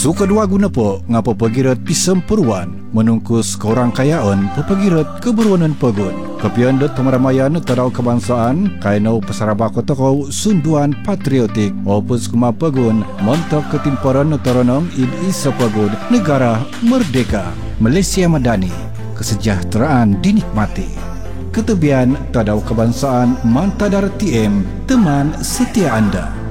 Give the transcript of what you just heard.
Suka dua guna po ngapa pagirat pisemperuan menungkus korang kayaan papagirat keberuanan pagun. Kepian dot pemeramayan tadau kebangsaan kainau pesarabako tokau sunduan patriotik opus kuma pagun montok ketimparan toronong in isa pagun negara merdeka Malaysia Madani, kesejahteraan dinikmati. Ketebian tadau kebangsaan Mantadar TM, teman setia anda.